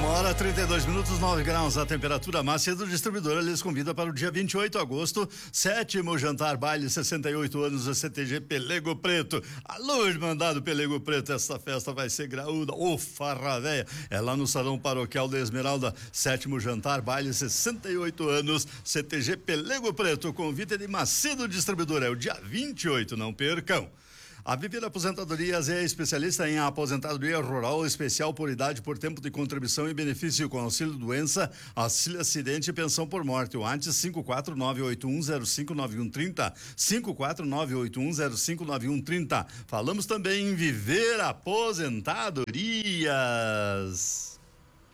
1h32, 9 graus a temperatura máxima do distribuidor. Eles convida para o dia 28 de agosto, 7º jantar baile, 68 anos da CTG Pelego Preto. Alô, Irmandade Pelego Preto, essa festa vai ser graúda, farra véia. É lá no Salão Paroquial da Esmeralda, 7º jantar baile, 68 anos, CTG Pelego Preto. Convite de Macedo Distribuidor, é o dia 28, não percam. A Viver Aposentadorias é especialista em aposentadoria rural especial por idade, por tempo de contribuição e benefício com auxílio doença, auxílio acidente e pensão por morte. O antes 54981059130, 54981059130. Falamos também em Viver Aposentadorias.